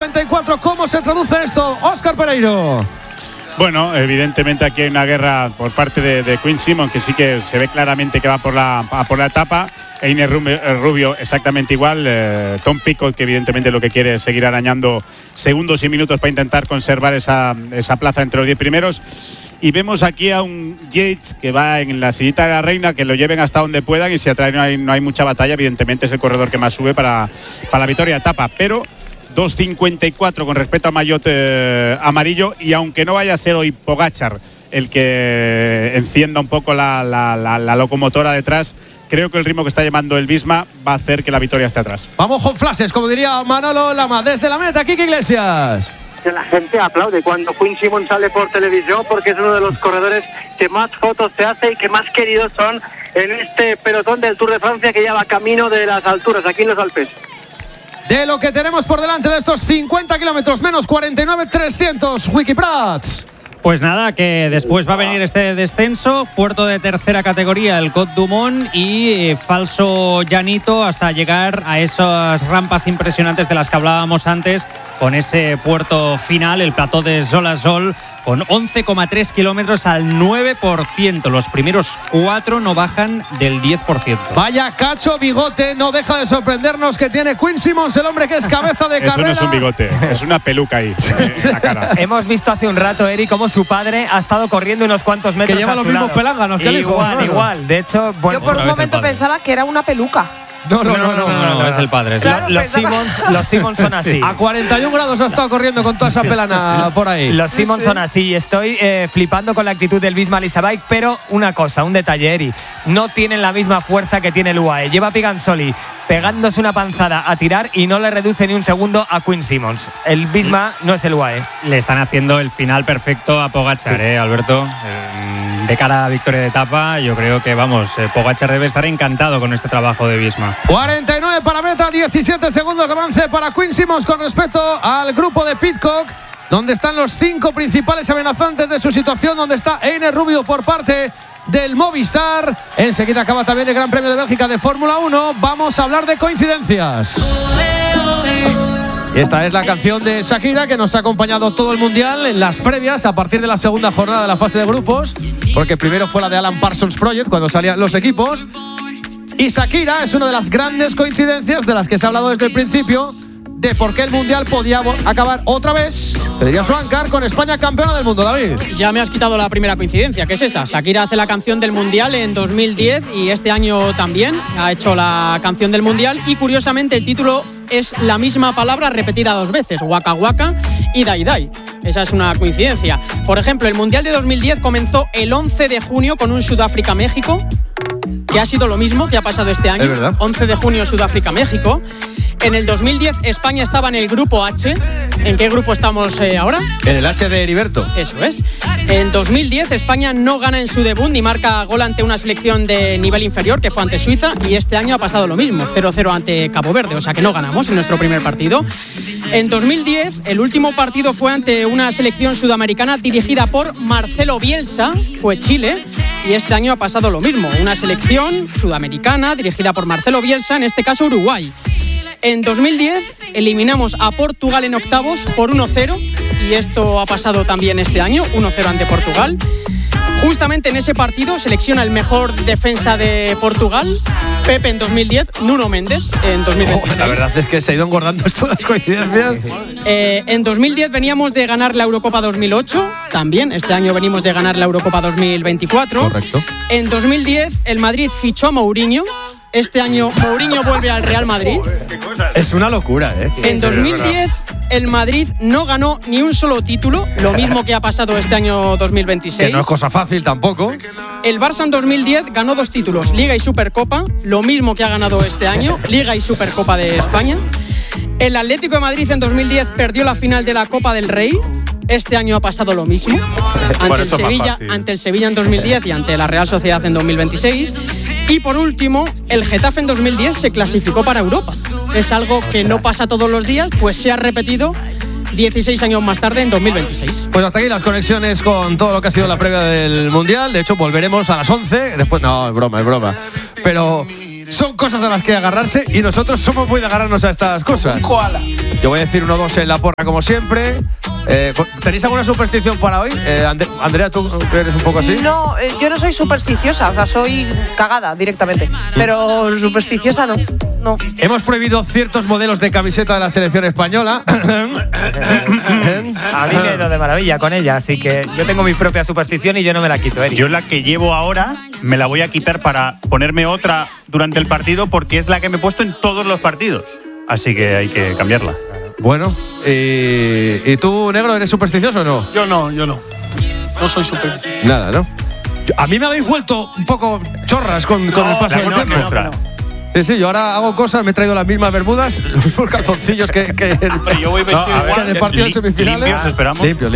94. ¿Cómo se traduce esto, Óscar Pereiro? Bueno, evidentemente aquí hay una guerra por parte de Quinn Simmons, que sí que se ve claramente que va por la etapa. Einer Rubio exactamente igual. Tom Pitcock, que evidentemente lo que quiere es seguir arañando segundos y minutos para intentar conservar esa plaza entre los 10 primeros. Y vemos aquí a un Yates que va en la sillita de la reina, que lo lleven hasta donde puedan, y si atrás no hay mucha batalla, evidentemente es el corredor que más sube para la victoria de etapa. Pero 2.54 con respecto a maillot amarillo, y aunque no vaya a ser hoy Pogačar el que encienda un poco la locomotora detrás, creo que el ritmo que está llevando el Visma va a hacer que la victoria esté atrás. Vamos con flashes, como diría Manolo Lama. Desde la meta, Quique Iglesias. La gente aplaude cuando Quinn Simmons sale por televisión, porque es uno de los corredores que más fotos se hace y que más queridos son en este pelotón del Tour de Francia, que ya va camino de las alturas aquí en los Alpes. De lo que tenemos por delante de estos 50 kilómetros, menos 49.300, Wiki Prats. Pues nada, que después va a venir este descenso, puerto de tercera categoría, el Côte du Mont, y falso llanito hasta llegar a esas rampas impresionantes de las que hablábamos antes, con ese puerto final, el plató de Zolasol, con 11,3 kilómetros al 9%. Los primeros 4 no bajan del 10%. Vaya cacho bigote, no deja de sorprendernos que tiene Quinn Simmons, el hombre que es cabeza de carrera. Eso no es un bigote, es una peluca ahí en la cara. Hemos visto hace un rato, Eri, cómo su padre ha estado corriendo unos cuantos metros. Que lleva los mismos pelánganos que el hijo. Igual. De hecho, bueno, yo por un momento pensaba que era una peluca. No, es el padre. Claro, los Simmons son así. A 41 grados ha estado corriendo con toda esa pelana por ahí. Los Simmons son así, y estoy flipando con la actitud del Visma Lease a Bike, pero una cosa, un detalle, Eri, no tienen la misma fuerza que tiene el UAE. Lleva Pigansoli pegándose una panzada a tirar y no le reduce ni un segundo a Quinn Simmons. El Visma no es el UAE. Le están haciendo el final perfecto a Pogačar, Alberto. De cara a la victoria de etapa, yo creo que, Pogačar debe estar encantado con este trabajo de Visma. 49 para meta, 17 segundos de avance para Quinn Simmons con respecto al grupo de Pitcock, donde están los 5 principales amenazantes de su situación, donde está Einer Rubio por parte del Movistar. Enseguida acaba también el Gran Premio de Bélgica de Fórmula 1. Vamos a hablar de coincidencias. Esta es la canción de Shakira, que nos ha acompañado todo el Mundial en las previas a partir de la segunda jornada de la fase de grupos, porque primero fue la de Alan Parsons Project, cuando salían los equipos. Y Shakira es una de las grandes coincidencias de las que se ha hablado desde el principio, de por qué el Mundial podía acabar otra vez, Pedro Suancar, con España campeona del mundo. David. Ya me has quitado la primera coincidencia, que es esa. Shakira hace la canción del Mundial en 2010 y este año también ha hecho la canción del Mundial, y curiosamente el título es la misma palabra repetida 2 veces, Waka Waka y Dai Dai. Esa es una coincidencia. Por ejemplo, el Mundial de 2010 comenzó el 11 de junio con un Sudáfrica-México, que ha sido lo mismo que ha pasado este año. 11 de junio Sudáfrica-México. En el 2010 España estaba en el grupo H. ¿En qué grupo estamos ahora? En el H de Heriberto. Eso es. En 2010 España no gana en su debut ni marca gol ante una selección de nivel inferior, que fue ante Suiza, y este año ha pasado lo mismo, 0-0 ante Cabo Verde, o sea que no ganamos en nuestro primer partido. En 2010 el último partido fue ante una selección sudamericana dirigida por Marcelo Bielsa, fue Chile, y este año ha pasado lo mismo, una selección sudamericana dirigida por Marcelo Bielsa, en este caso Uruguay. En 2010 eliminamos a Portugal en octavos por 1-0, y esto ha pasado también este año, 1-0 ante Portugal. Justamente en ese partido selecciona el mejor defensa de Portugal, Pepe en 2010, Nuno Méndez en 2026. La verdad es que se ha ido engordando todas las coincidencias. En 2010 veníamos de ganar la Eurocopa 2008, también este año venimos de ganar la Eurocopa 2024. Correcto. En 2010 el Madrid fichó a Mourinho. Este año Mourinho vuelve al Real Madrid. Es una locura, En 2010 el Madrid no ganó ni un solo título, lo mismo que ha pasado este año 2026. Que no es cosa fácil tampoco. El Barça en 2010 ganó 2 títulos, Liga y Supercopa, lo mismo que ha ganado este año, Liga y Supercopa de España. El Atlético de Madrid en 2010 perdió la final de la Copa del Rey. Este año ha pasado lo mismo, ante el Sevilla en 2010 y ante la Real Sociedad en 2026. Y por último, el Getafe en 2010 se clasificó para Europa. Es algo que no pasa todos los días, pues se ha repetido 16 años más tarde, en 2026. Pues hasta aquí las conexiones con todo lo que ha sido la previa del Mundial. De hecho, volveremos a las 11. Después, no, es broma. Pero son cosas a las que agarrarse, y nosotros somos muy de agarrarnos a estas cosas. Un koala. Yo voy a decir 1-2 en la porra como siempre. ¿Tenéis alguna superstición para hoy? Andrea, ¿tú eres un poco así? No, yo no soy supersticiosa, o sea, soy cagada directamente. Pero supersticiosa no. Hemos prohibido ciertos modelos de camiseta de la selección española. A mí me he ido de maravilla con ella, así que yo tengo mi propia superstición y yo no me la quito, Eric. Yo la que llevo ahora me la voy a quitar para ponerme otra durante el partido porque es la que me he puesto en todos los partidos. Así que hay que cambiarla. Bueno, ¿y tú, negro, eres supersticioso o no? Yo no. No soy supersticioso. Nada, ¿no? A mí me habéis vuelto un poco chorras con el paso del tiempo. Sí, yo ahora hago cosas, me he traído las mismas bermudas, los mismos calzoncillos que yo voy vestido en el partido de semifinales. Limpios, esperamos. Limpio.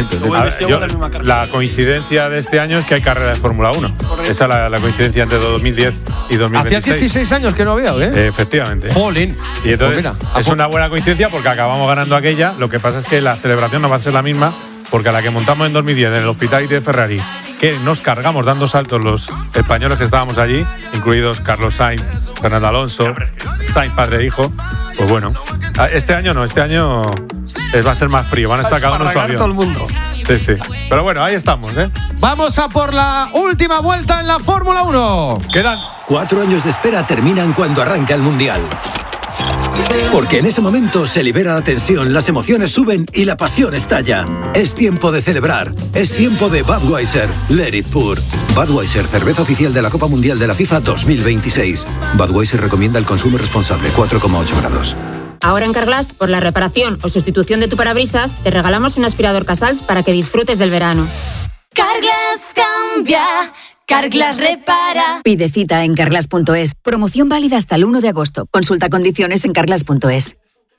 La coincidencia de este año es que hay carrera de Fórmula 1. Esa es la coincidencia entre 2010 y 2026. Hacía 16 años que no había, ¿eh? Efectivamente. Jolín. Y entonces es una buena coincidencia porque acabamos ganando aquella. Lo que pasa es que la celebración no va a ser la misma porque a la que montamos en 2010 en el Hospitality de Ferrari, que nos cargamos dando saltos los españoles que estábamos allí, incluidos Carlos Sainz, Fernando Alonso, Sainz padre e hijo. Pues bueno, este año no, este año va a ser más frío, van a estar cada uno en su avión. Todo el mundo. Sí. Pero bueno, ahí estamos, ¿eh? Vamos a por la última vuelta en la Fórmula 1. Quedan 4 años de espera terminan cuando arranca el Mundial. Porque en ese momento se libera la tensión, las emociones suben y la pasión estalla. Es tiempo de celebrar. Es tiempo de Budweiser. Let it pour. Budweiser, cerveza oficial de la Copa Mundial de la FIFA 2026. Budweiser recomienda el consumo responsable, 4,8 grados. Ahora en Carglass, por la reparación o sustitución de tu parabrisas, te regalamos un aspirador Casals para que disfrutes del verano. Carglass cambia. Carglass repara. Pide cita en carglass.es. Promoción válida hasta el 1 de agosto. Consulta condiciones en carglass.es.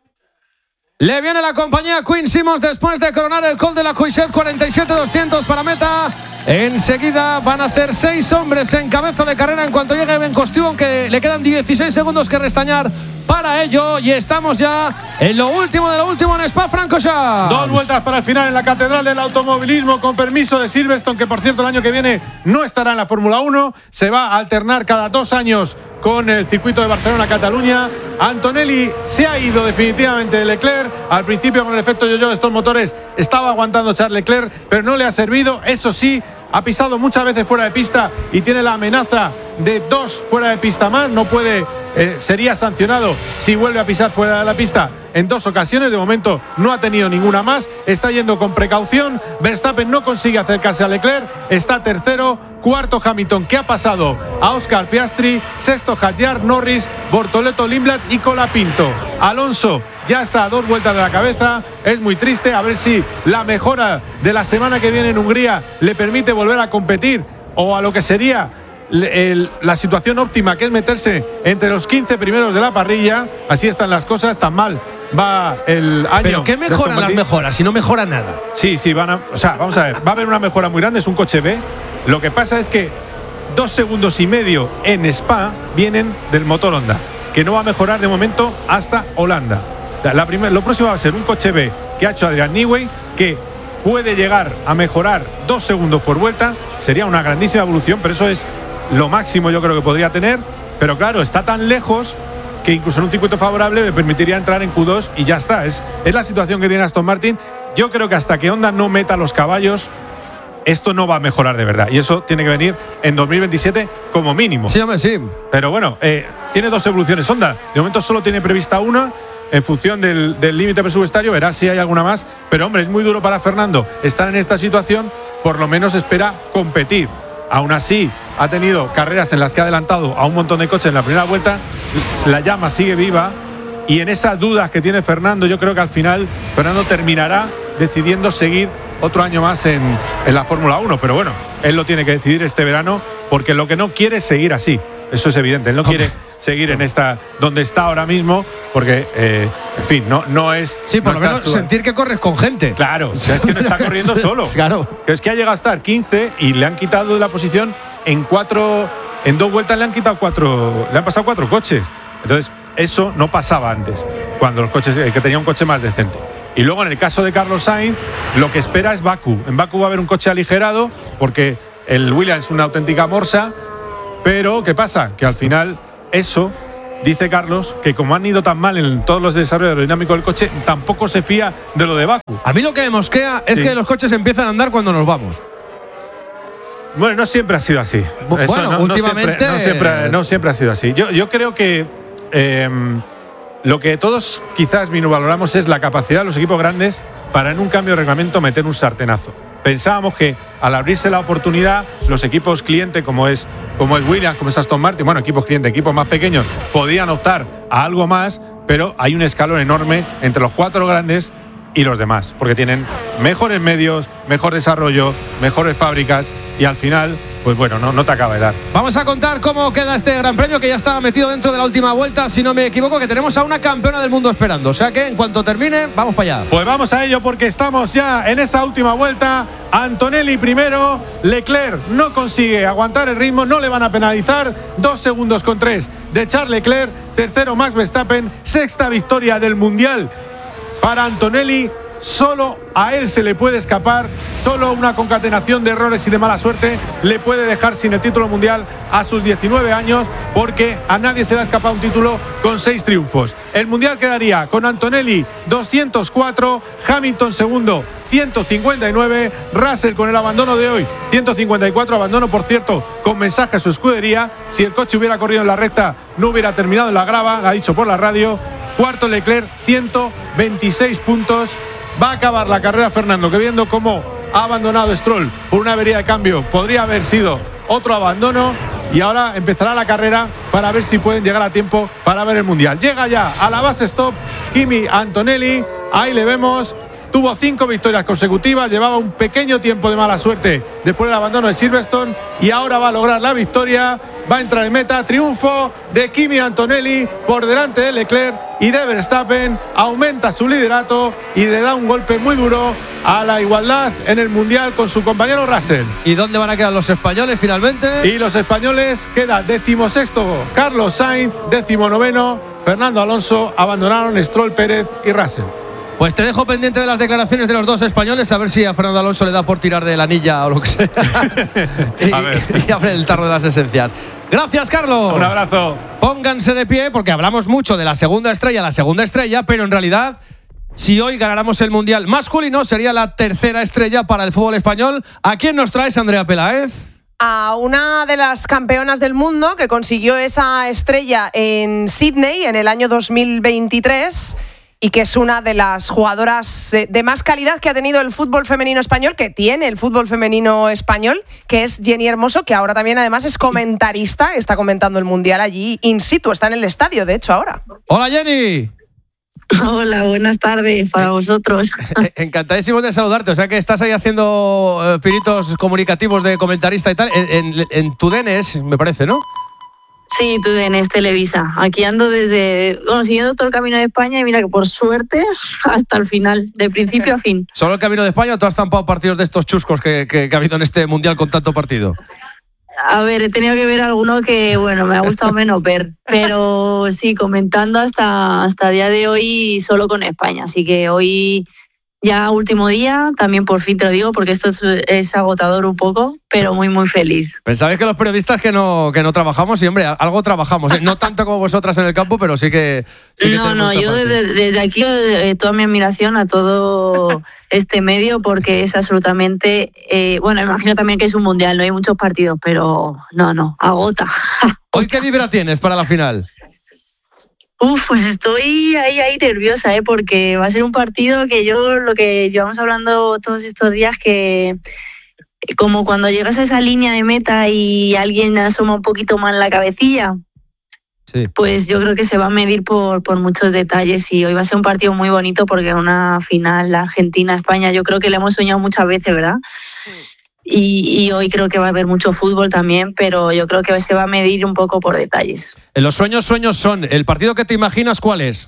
Le viene la compañía Queen Simmons después de coronar el Col de la Cuisset, 47-200 para meta. Enseguida van a ser 6 hombres en cabeza de carrera en cuanto llegue Ben Costiu, aunque le quedan 16 segundos que restañar para ello. Y estamos ya en lo último de lo último en Spa-Francorchamps. 2 vueltas para el final en la Catedral del Automovilismo, con permiso de Silverstone, que por cierto el año que viene no estará en la Fórmula 1. Se va a alternar cada 2 años con el circuito de Barcelona-Cataluña. Antonelli se ha ido definitivamente de Leclerc. Al principio, con el efecto yo-yo de estos motores, estaba aguantando Charles Leclerc, pero no le ha servido. Eso sí, ha pisado muchas veces fuera de pista y tiene la amenaza de 2 fuera de pista más. No puede, sería sancionado si vuelve a pisar fuera de la pista en 2 ocasiones. De momento no ha tenido ninguna más. Está yendo con precaución. Verstappen no consigue acercarse a Leclerc. Está tercero. Cuarto Hamilton, que ha pasado a Oscar Piastri. Sexto Hadjar, Norris, Bortoleto, Lindblad y Colapinto. Alonso ya está a 2 vueltas de la cabeza. Es muy triste. A ver si la mejora de la semana que viene en Hungría le permite volver a competir, o a lo que sería la situación óptima, que es meterse entre los 15 primeros de la parrilla. Así están las cosas, tan mal va el año. ¿Pero qué mejoran las mejoras si no mejora nada? Sí, vamos a ver, va a haber una mejora muy grande, es un coche B. Lo que pasa es que 2 segundos y medio en Spa vienen del motor Honda, que no va a mejorar de momento hasta Holanda. Lo próximo va a ser un coche B que ha hecho Adrian Newey, que puede llegar a mejorar 2 segundos por vuelta. Sería una grandísima evolución, pero eso es lo máximo yo creo que podría tener. Pero claro, está tan lejos que incluso en un circuito favorable le permitiría entrar en Q2 y ya está. Es la situación que tiene Aston Martin. Yo creo que hasta que Honda no meta los caballos, esto no va a mejorar de verdad. Y eso tiene que venir en 2027 como mínimo. Sí, hombre, sí. Pero bueno, tiene 2 evoluciones Honda. De momento solo tiene prevista una. En función del límite presupuestario, verá si hay alguna más. Pero hombre, es muy duro para Fernando estar en esta situación. Por lo menos espera competir. Aún así, ha tenido carreras en las que ha adelantado a un montón de coches en la primera vuelta. La llama sigue viva. Y en esas dudas que tiene Fernando, yo creo que al final Fernando terminará decidiendo seguir otro año más en la Fórmula 1. Pero bueno, él lo tiene que decidir este verano, porque lo que no quiere es seguir así. Eso es evidente. Él no quiere seguir en esta donde está ahora mismo, porque en fin, no es. Sí, por lo menos sentir que corres con gente. Claro, es que no está corriendo solo. Claro. Es que ha llegado a estar 15 y le han quitado de la posición en 2 vueltas le han quitado 4, le han pasado 4 coches. Entonces, eso no pasaba antes, cuando los coches, que tenía un coche más decente. Y luego en el caso de Carlos Sainz, lo que espera es Bakú. En Bakú va a haber un coche aligerado, porque el Williams es una auténtica morsa. Pero, ¿qué pasa? Que al final eso dice Carlos que como han ido tan mal en todos los desarrollos aerodinámicos del coche, tampoco se fía de lo de Baku. A mí lo que me mosquea es que los coches empiezan a andar cuando nos vamos. Bueno, no siempre ha sido así. Bueno, últimamente no siempre ha sido así. Yo creo que lo que todos quizás minusvaloramos es la capacidad de los equipos grandes para en un cambio de reglamento meter un sartenazo. Pensábamos que al abrirse la oportunidad, los equipos cliente como es Williams, como es Aston Martin, bueno, equipos cliente, equipos más pequeños, podían optar a algo más, pero hay un escalón enorme entre los 4 grandes y los demás, porque tienen mejores medios, mejor desarrollo, mejores fábricas y al final, pues bueno, no te acaba de dar. Vamos a contar cómo queda este Gran Premio, que ya estaba metido dentro de la última vuelta, si no me equivoco, que tenemos a una campeona del mundo esperando. O sea que en cuanto termine, vamos para allá. Pues vamos a ello porque estamos ya en esa última vuelta. Antonelli primero, Leclerc no consigue aguantar el ritmo, no le van a penalizar. 2 segundos con 3 de Charles Leclerc, tercero Max Verstappen, 6ª victoria del Mundial para Antonelli. Solo a él se le puede escapar, solo una concatenación de errores y de mala suerte le puede dejar sin el título mundial a sus 19 años, porque a nadie se le ha escapado un título con 6 triunfos. El mundial quedaría con Antonelli 204, Hamilton segundo 159, Russell con el abandono de hoy 154, abandono por cierto con mensaje a su escudería. Si el coche hubiera corrido en la recta no hubiera terminado en la grava, ha dicho por la radio. Cuarto Leclerc, 126 puntos. Va a acabar la carrera Fernando, que viendo cómo ha abandonado Stroll por una avería de cambio, podría haber sido otro abandono, y ahora empezará la carrera para ver si pueden llegar a tiempo para ver el Mundial. Llega ya a la base stop Kimi Antonelli, ahí le vemos. Tuvo 5 victorias consecutivas, llevaba un pequeño tiempo de mala suerte después del abandono de Silverstone y ahora va a lograr la victoria, va a entrar en meta. Triunfo de Kimi Antonelli por delante de Leclerc y de Verstappen, aumenta su liderato y le da un golpe muy duro a la igualdad en el Mundial con su compañero Russell. ¿Y dónde van a quedar los españoles finalmente? Y los españoles queda 16º Carlos Sainz, 19º Fernando Alonso, abandonaron Stroll, Pérez y Russell. Pues te dejo pendiente de las declaraciones de los 2 españoles, a ver si a Fernando Alonso le da por tirar de la anilla o lo que sea. y abre el tarro de las esencias. Gracias, Carlos. Un abrazo. Pónganse de pie porque hablamos mucho de la segunda estrella, pero en realidad, si hoy ganáramos el Mundial masculino, sería la 3ª estrella para el fútbol español. ¿A quién nos traes, Andrea Peláez? A una de las campeonas del mundo que consiguió esa estrella en Sydney en el año 2023 y que es una de las jugadoras de más calidad que ha tenido el fútbol femenino español, que tiene el fútbol femenino español, que es Jenny Hermoso, que ahora también además es comentarista, está comentando el Mundial allí in situ, está en el estadio, de hecho, ahora. ¡Hola, Jenny! Hola, buenas tardes para vosotros. Encantadísimo de saludarte. O sea que estás ahí haciendo pinitos comunicativos de comentarista y tal, en Tudenes, me parece, ¿no? Sí, Tudenes, Televisa. Aquí ando siguiendo todo el camino de España y mira que por suerte hasta el final, de principio a fin. ¿Solo el camino de España o tú has zampado partidos de estos chuscos que ha habido en este Mundial con tanto partido? A ver, he tenido que ver alguno que, bueno, me ha gustado menos ver, pero sí, comentando hasta el día de hoy solo con España, así que hoy ya último día, también por fin te lo digo, porque esto es agotador un poco, pero muy, muy feliz. Pensabais que los periodistas que no trabajamos, y hombre, algo trabajamos, ¿eh? No tanto como vosotras en el campo, pero sí que no, yo desde aquí toda mi admiración a todo este medio, porque es absolutamente, bueno, imagino también que es un mundial, no hay muchos partidos, pero no, agota. ¿Hoy qué vibra tienes para la final? Pues estoy ahí nerviosa, porque va a ser un partido que lo que llevamos hablando todos estos días, que como cuando llegas a esa línea de meta y alguien asoma un poquito más la cabecilla, sí, pues yo creo que se va a medir por muchos detalles, y hoy va a ser un partido muy bonito porque una final Argentina-España yo creo que la hemos soñado muchas veces, ¿verdad? Sí. Y hoy creo que va a haber mucho fútbol también, pero yo creo que se va a medir un poco por detalles. Los sueños son. ¿El partido que te imaginas cuál es?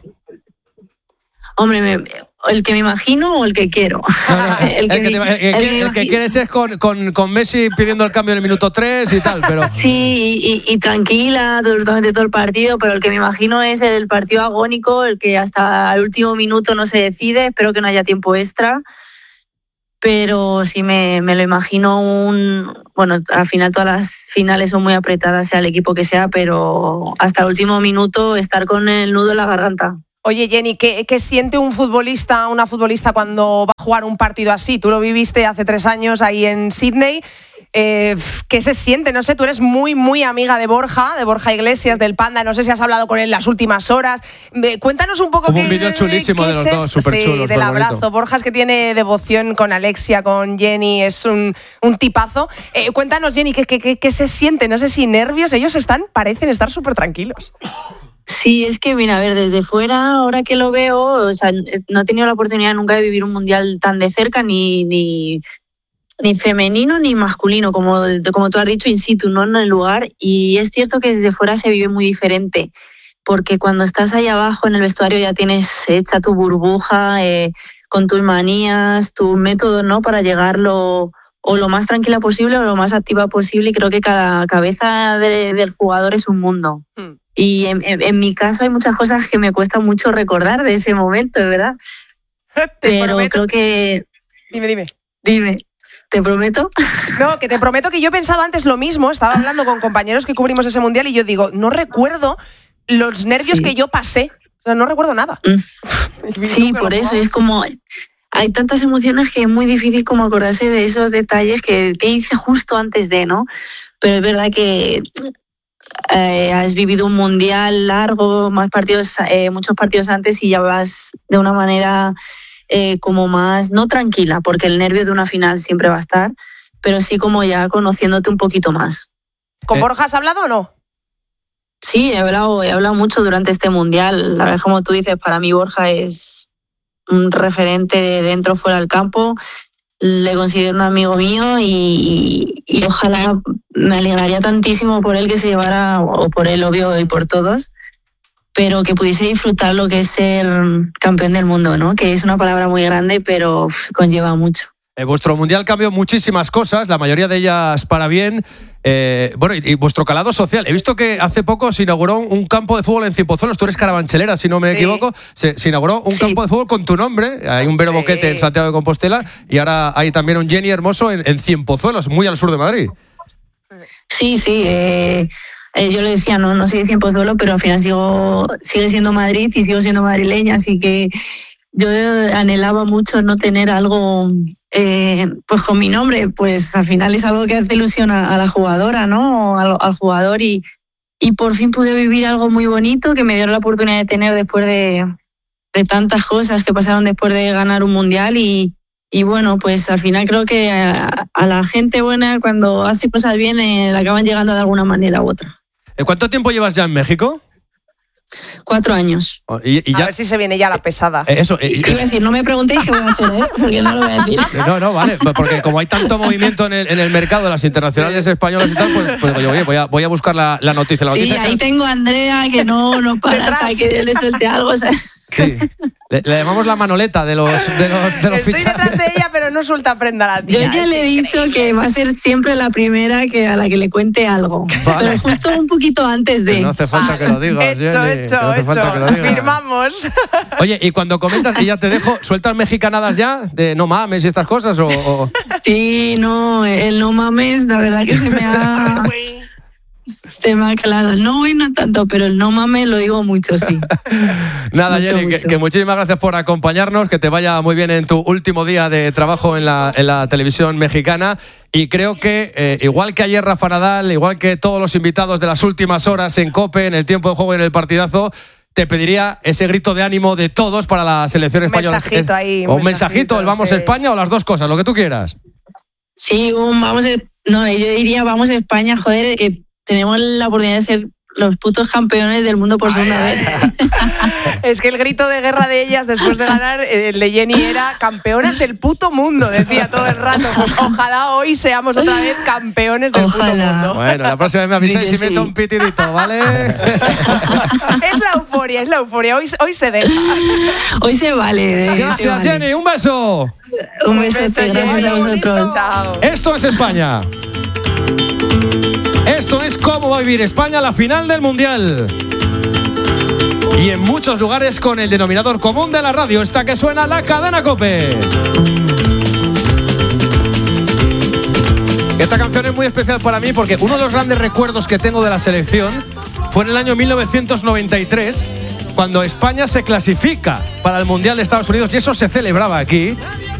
Hombre, ¿el que me imagino o el que quiero? El que quieres es con Messi pidiendo el cambio en el minuto 3 y tal, pero... Sí, y tranquila absolutamente todo el partido, pero el que me imagino es el partido agónico, el que hasta el último minuto no se decide, espero que no haya tiempo extra. pero sí me lo imagino bueno, al final todas las finales son muy apretadas, sea el equipo que sea, pero hasta el último minuto estar con el nudo en la garganta. Oye, Jenny, ¿qué siente una futbolista cuando va a jugar un partido así? Tú lo viviste hace 3 años ahí en Sydney. ¿Qué se siente? No sé, tú eres muy, muy amiga de Borja Iglesias, del Panda. No sé si has hablado con él las últimas horas. Cuéntanos un poco. Hubo un vídeo chulísimo de los dos, súper chulo. Sí, del abrazo. Bonito. Borja es que tiene devoción con Alexia, con Jenny, es un tipazo. Cuéntanos, Jenny, ¿qué se siente? No sé si nervios. Ellos parecen estar súper tranquilos. Sí, es que, mira, a ver, desde fuera, ahora que lo veo, o sea, no he tenido la oportunidad nunca de vivir un mundial tan de cerca, ni femenino ni masculino, como tú has dicho, in situ, ¿no? En el lugar. Y es cierto que desde fuera se vive muy diferente, porque cuando estás ahí abajo en el vestuario ya tienes hecha tu burbuja, con tus manías, tus métodos, ¿no? Para llegar lo más tranquila posible o lo más activa posible. Y creo que cada cabeza del jugador es un mundo. Y en mi caso hay muchas cosas que me cuesta mucho recordar de ese momento, ¿verdad? Pero creo que... Dime. ¿Te prometo? No, que te prometo que yo he pensado antes lo mismo. Estaba hablando con compañeros que cubrimos ese mundial y yo digo, no recuerdo los nervios que yo pasé. O sea, no recuerdo nada. Sí, por eso. Es como... Hay tantas emociones que es muy difícil como acordarse de esos detalles que hice justo antes de, ¿no? Pero es verdad que... has vivido un mundial largo, muchos partidos antes y ya vas de una manera como más, no tranquila, porque el nervio de una final siempre va a estar, pero sí como ya conociéndote un poquito más. ¿Con Borja has hablado o no? Sí, he hablado mucho durante este mundial. La verdad, como tú dices, para mí Borja es un referente de dentro fuera del campo. Le considero un amigo mío y ojalá, me alegraría tantísimo por él que se llevara, o por él obvio y por todos, pero que pudiese disfrutar lo que es ser campeón del mundo, ¿no? Que es una palabra muy grande, pero conlleva mucho. Vuestro mundial cambió muchísimas cosas, la mayoría de ellas para bien. Bueno, y vuestro calado social. He visto que hace poco se inauguró un campo de fútbol en Cienpozuelos. Tú eres carabanchelera, si no me equivoco. Se inauguró un campo de fútbol con tu nombre. Hay un Vero Boquete en Santiago de Compostela y ahora hay también un Jenny Hermoso en Cienpozuelos, muy al sur de Madrid. Sí. Yo le decía, no soy de Cienpozuelos, pero al final sigue siendo Madrid y sigo siendo madrileña, así que yo anhelaba mucho no tener algo pues con mi nombre, pues al final es algo que hace ilusión a la jugadora, ¿no? Al jugador y por fin pude vivir algo muy bonito que me dieron la oportunidad de tener después de tantas cosas que pasaron después de ganar un mundial y bueno, pues al final creo que a la gente buena cuando hace cosas bien le acaban llegando de alguna manera u otra. ¿Cuánto tiempo llevas ya en México? 4 años. Y ya, a ver si se viene ya la pesada. Eso. Iba a decir, no me preguntéis qué voy a hacer, porque no lo voy a decir. No, vale, porque como hay tanto movimiento en el mercado de las internacionales españolas y tal, pues oye, voy a buscar la noticia. Sí, ahí tengo a Andrea que no para hasta que le suelte algo. O sea. Sí. Le llamamos la Manoleta de los Estoy fichajes. detrás de ella, pero no suelta prenda la tía. Yo ya le he dicho que va a ser siempre la primera a la que le cuente algo. Vale. Pero justo un poquito antes de... No hace falta que lo digas, Hecho. Firmamos. Oye, y cuando comentas, y ya te dejo, ¿sueltas mexicanadas ya? De no mames y estas cosas o... Sí, no, el no mames, la verdad que se me ha calado. No, güey, no tanto, pero el no mames lo digo mucho, sí. Nada, mucho, Jenny, mucho. Que muchísimas gracias por acompañarnos, que te vaya muy bien en tu último día de trabajo en la televisión mexicana. Y creo que, igual que ayer Rafa Nadal, igual que todos los invitados de las últimas horas en COPE, en el tiempo de juego y en el partidazo, te pediría ese grito de ánimo de todos para la selección española. Mensajito ahí, o un mensajito, el vamos a España o las dos cosas, lo que tú quieras. Sí, yo diría vamos a España, joder, que tenemos la oportunidad de ser los putos campeones del mundo por segunda vez. Es que el grito de guerra de ellas después de ganar, el de Jenny era campeonas del puto mundo, decía todo el rato. Pues ojalá hoy seamos otra vez campeones del puto mundo. Bueno, la próxima vez me avisáis y meto un pitidito, ¿vale? Es la euforia. Hoy se deja. Hoy se vale. Gracias, Jenny. Un beso. Un besote, gracias a vosotros. Chao. Esto es España. Esto es cómo va a vivir España la final del Mundial. Y en muchos lugares con el denominador común de la radio, esta que suena, la cadena COPE. Esta canción es muy especial para mí porque uno de los grandes recuerdos que tengo de la selección fue en el año 1993, cuando España se clasifica para el Mundial de Estados Unidos, y eso se celebraba aquí.